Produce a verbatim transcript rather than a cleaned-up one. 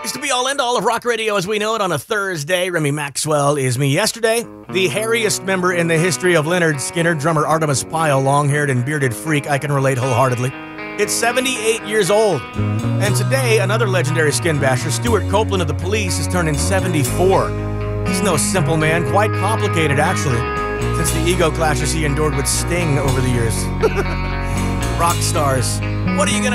Used to be all end all of rock radio as we know it on a Thursday. Remy Maxwell is me. Yesterday, the hairiest member in the history of Lynyrd Skynyrd, drummer Artemis Pyle, long-haired and bearded freak. I can relate wholeheartedly. It's seventy-eight years old. And today, another legendary skin basher, Stuart Copeland of the Police, is turning seventy-four. He's no simple man, quite complicated actually, since the ego clashes he endured with Sting over the years. Rock stars, what are you gonna